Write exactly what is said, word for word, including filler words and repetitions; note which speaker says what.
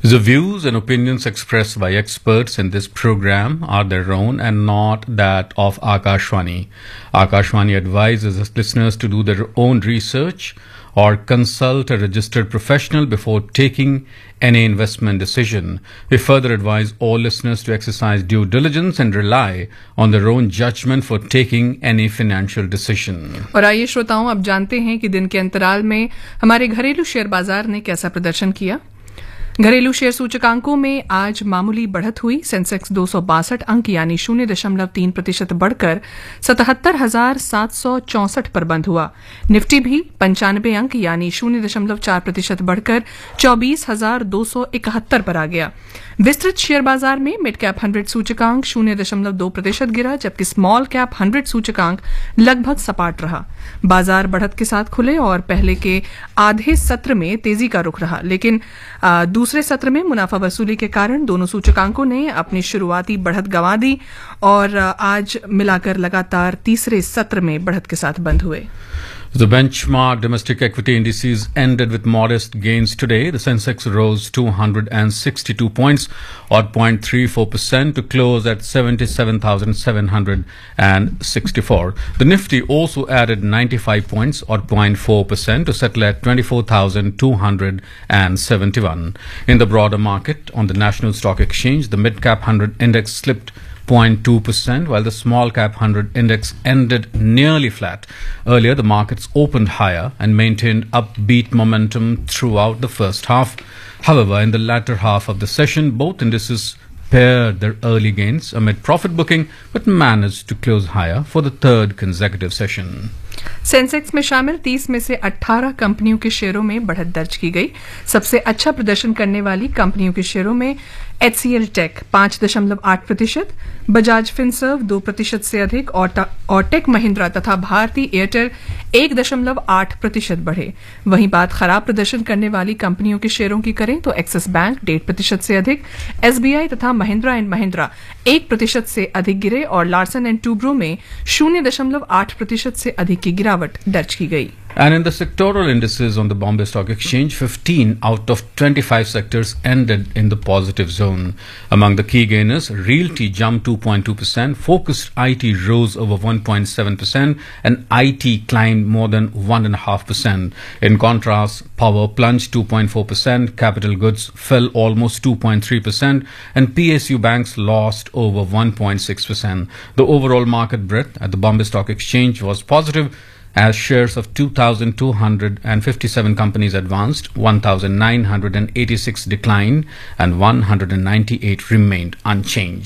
Speaker 1: The views and opinions expressed by experts in this program are their own and not that of Akashvani. Akashvani advises its listeners to do their own research or consult a registered professional before taking any investment decision. We further advise all listeners to exercise due diligence and rely on their own judgment for taking any financial decision.
Speaker 2: और आइए श्रोताओं, अब जानते हैं कि दिन के अंतराल में हमारे घरेलू शेयर बाजार ने कैसा प्रदर्शन किया। घरेलू शेयर सूचकांकों में आज मामूली बढ़त हुई। सेंसेक्स दो सौ बासठ अंक यानी शून्य दशमलव तीन प्रतिशत बढ़कर सतहत्तर हजार सात सौ चौसठ पर बंद हुआ। निफ्टी भी पंचानबे अंक यानी शून्य दशमलव चार प्रतिशत बढ़कर चौबीस हजार दो सौ इकहत्तर पर आ गया। विस्तृत शेयर बाजार में मिड कैप हंड्रेड सूचकांक शून्य दशमलव दो प्रतिशत गिरा, जबकि स्मॉल कैप हंड्रेड सूचकांक लगभग सपाट रहा। बाजार बढ़त के साथ खुले और पहले के आधे सत्र में तेजी का रुख रहा, लेकिन आ, दूसरे सत्र में मुनाफा वसूली के कारण दोनों सूचकांकों ने अपनी शुरुआती बढ़त गंवा दी और आज मिलाकर लगातार तीसरे सत्र में बढ़त के साथ बंद हुए।
Speaker 1: The benchmark domestic equity indices ended with modest gains today. The Sensex rose two hundred sixty-two points or zero point three four percent to close at seventy-seven thousand seven hundred sixty-four. The Nifty also added ninety-five points or zero point four percent to settle at twenty-four thousand two hundred seventy-one. In the broader market, on the National Stock Exchange, the mid-cap one hundred index slipped zero point two percent, while the small cap one hundred index ended nearly flat. Earlier, the markets opened higher and maintained upbeat momentum throughout the first half. However, in the latter half of the session, both indices pared their early gains amid profit booking, but managed to close higher for the third consecutive session.
Speaker 2: Sensex में शामिल तीस में से अठारह कंपनियों के शेयरों में बढ़त दर्ज की गई। सबसे अच्छा प्रदर्शन करने वाली कंपनियों के शेयरों में एचसीएल टेक पांच दशमलव आठ प्रतिशत, बजाज फिनसर्व दो प्रतिशत से अधिक और टेक महिंद्रा तथा भारती एयरटेल एक दशमलव आठ प्रतिशत बढ़े। वहीं बात खराब प्रदर्शन करने वाली कंपनियों के शेयरों की करें तो एक्सिस बैंक डेढ़ प्रतिशत से अधिक, एसबीआई तथा महिंद्रा एंड महिंद्रा एक प्रतिशत से अधिक गिरे और लार्सन एंड टूब्रो में शून्य दशमलव आठ प्रतिशत से अधिक की गिरावट दर्ज की गई।
Speaker 1: And in the sectoral indices on the Bombay Stock Exchange, fifteen out of twenty-five sectors ended in the positive zone. Among the key gainers, Realty jumped two point two percent, Focused I T rose over one point seven percent, and I T climbed more than one point five percent. In contrast, Power plunged two point four percent, Capital Goods fell almost two point three percent, and P S U banks lost over one point six percent. The overall market breadth at the Bombay Stock Exchange was positive, as shares of two thousand two hundred fifty-seven companies advanced, one thousand nine hundred eighty-six declined, and one hundred ninety-eight remained unchanged.